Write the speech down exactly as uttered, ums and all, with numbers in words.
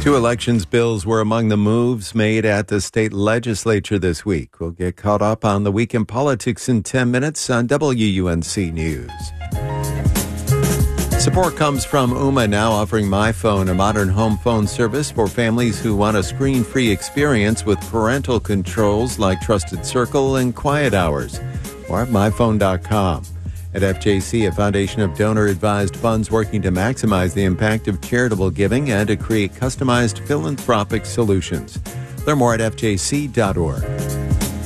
Two elections bills were among the moves made at the state legislature this week. We'll get caught up on the week in politics in ten minutes on W U N C News. Support comes from Ooma, now offering MyPhone, a modern home phone service for families who want a screen-free experience with parental controls like Trusted Circle and Quiet Hours. More at my phone dot com. At F J C, a foundation of donor-advised funds working to maximize the impact of charitable giving and to create customized philanthropic solutions. Learn more at F J C dot org.